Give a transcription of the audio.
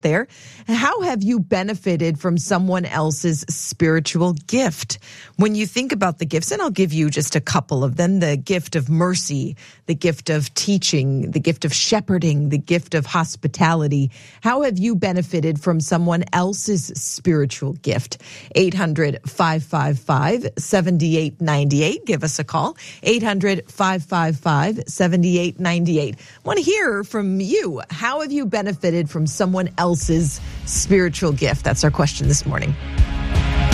there. How have you benefited from someone else's spiritual gift? When you think about the gifts, and I'll give you just a couple of them, the gift of mercy, the gift of teaching, the gift of shepherding, the gift of hospitality. How have you benefited from someone else's spiritual gift? 800-555-7898. Give us a call. 800-555-7898. Want to hear from you. How have you benefited from someone else's spiritual gift? That's our question this morning.